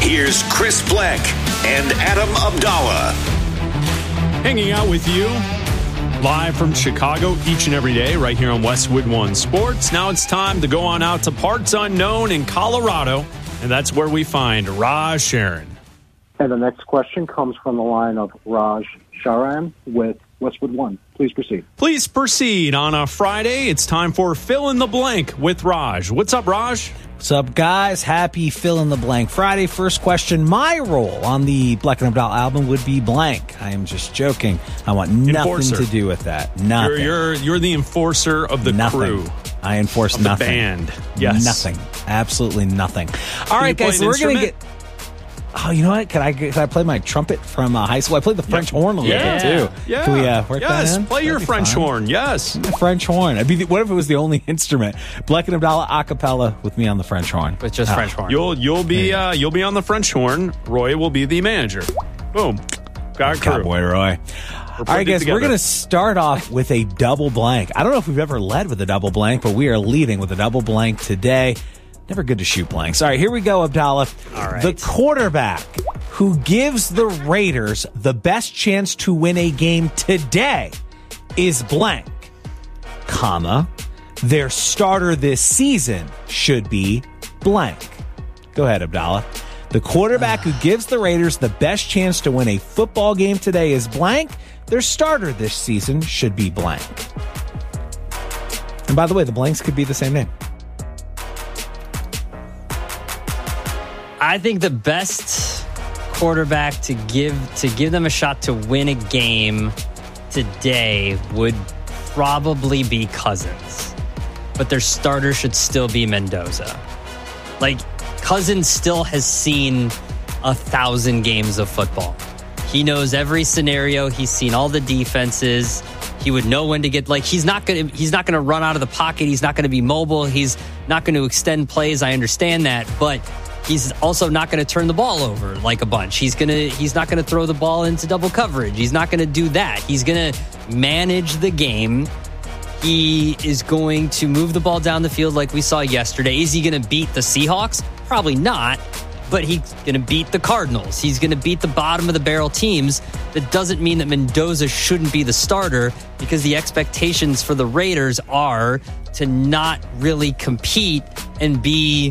Here's Chris Black and Adam Abdallah. Hanging out with you live from Chicago each and every day right here on Westwood One Sports. Now it's time to go on out to parts unknown in Colorado, and that's where we find Raj Sharon. And the next question comes from the line of Raj Sharan with Westwood One. Please proceed. Please proceed. On a Friday, it's time for Fill in the Blank with Raj. What's up, Raj? What's up, guys? Happy Fill in the Blank Friday. First question. My role on the Black and Abdallah album would be blank. I am just joking. I want nothing to do with that. Nothing. You're the enforcer of the crew. I enforce of nothing. The band. Yes. Nothing. Absolutely nothing. All right, guys. So we're going to get... Oh, you know what? Can I play my trumpet from high school? I played the French horn a little bit, too. Yeah. Can we work that in? Play your French horn. Yes. The French horn. What if it was the only instrument? Black and Abdallah a cappella with me on the French horn. With just French horn. You'll be on the French horn. Roy will be the manager. Boom. Got a crew. Cowboy Roy. All right, guys, we're going to start off with a double blank. I don't know if we've ever led with a double blank, but we are leading with a double blank today. Never good to shoot blanks. All right, here we go, Abdallah. All right. The quarterback who gives the Raiders the best chance to win a game today is blank, comma, their starter this season should be blank. Go ahead, Abdallah. The quarterback who gives the Raiders the best chance to win a football game today is blank. Their starter this season should be blank. And by the way, the blanks could be the same name. I think the best quarterback to give them a shot to win a game today would probably be Cousins. But their starter should still be Mendoza. Like, Cousins still has seen 1,000 games of football. He knows every scenario. He's seen all the defenses. He would know when to get, he's not going to run out of the pocket. He's not going to be mobile. He's not going to extend plays. I understand that, but he's also not going to turn the ball over like a bunch. He's not going to throw the ball into double coverage. He's not going to do that. He's going to manage the game. He is going to move the ball down the field like we saw yesterday. Is he going to beat the Seahawks? Probably not, but he's going to beat the Cardinals. He's going to beat the bottom of the barrel teams. That doesn't mean that Mendoza shouldn't be the starter, because the expectations for the Raiders are to not really compete and be,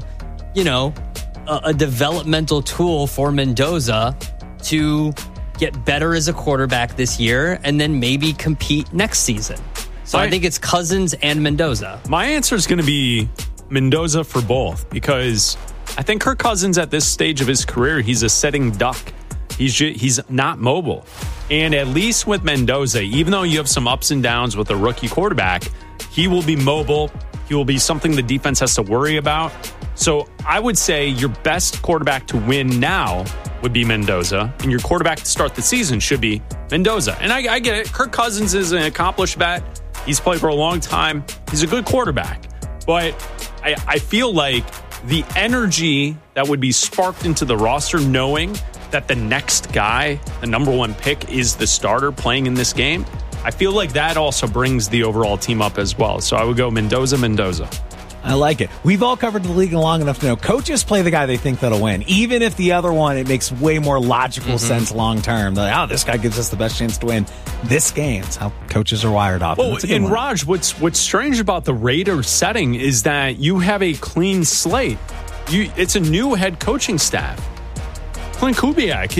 a developmental tool for Mendoza to get better as a quarterback this year and then maybe compete next season. So I think it's Cousins and Mendoza. My answer is going to be Mendoza for both, because I think Kirk Cousins at this stage of his career, he's a sitting duck. He's not mobile. And at least with Mendoza, even though you have some ups and downs with a rookie quarterback, he will be mobile. He will be something the defense has to worry about. So I would say your best quarterback to win now would be Mendoza, and your quarterback to start the season should be Mendoza. And I get it. Kirk Cousins is an accomplished vet. He's played for a long time. He's a good quarterback. But I feel like the energy that would be sparked into the roster knowing that the next guy, the number one pick, is the starter playing in this game, I feel like that also brings the overall team up as well. So I would go Mendoza. I like it. We've all covered the league long enough to know coaches play the guy they think that'll win. Even if the other one, it makes way more logical sense long term. They're like, this guy gives us the best chance to win this game. It's how coaches are wired off. Well, and Raj, what's strange about the Raiders setting is that you have a clean slate. It's a new head coaching staff. Clint Kubiak.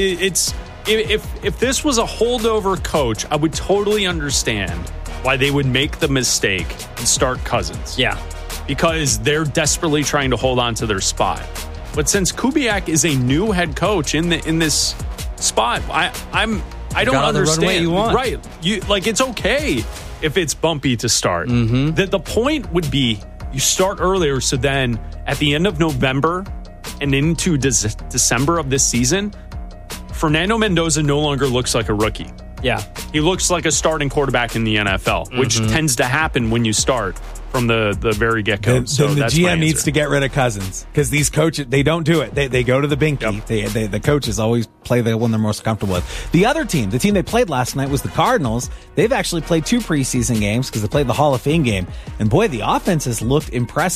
If this was a holdover coach, I would totally understand why they would make the mistake and start Cousins. Yeah. Because they're desperately trying to hold on to their spot. But since Kubiak is a new head coach in this spot, I don't understand. You want. Right. It's okay if it's bumpy to start. Mm-hmm. The point would be you start earlier, so then at the end of November and into December of this season, Fernando Mendoza no longer looks like a rookie. Yeah. He looks like a starting quarterback in the NFL, which tends to happen when you start from the very get-go. Then the GM needs to get rid of Cousins, because these coaches, they don't do it. They go to the binky. Yep. The coaches always play the one they're most comfortable with. The other team, the team they played last night was the Cardinals. They've actually played 2 preseason games because they played the Hall of Fame game. And boy, the offense has looked impressive.